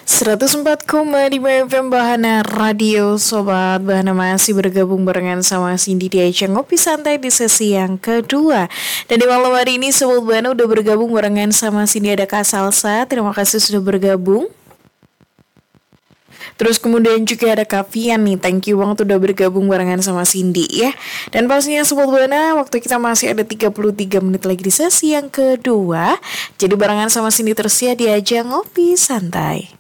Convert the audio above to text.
104,5 FM Bahana Radio Sobat. Bahana masih bergabung barengan sama Cindy di acara Ngopi Santai di sesi yang kedua. Dan di malam hari ini Sobat Bahana udah bergabung barengan sama Cindy, ada Kak Salsa. Terima kasih sudah bergabung. Terus kemudian juga ada Kak Fian nih, thank you banget udah bergabung barengan sama Cindy ya. Dan pastinya Sobat Buana, waktu kita masih ada 33 menit lagi di sesi yang kedua. Jadi barengan sama Cindy terus ya di Ajang Ngopi Santai.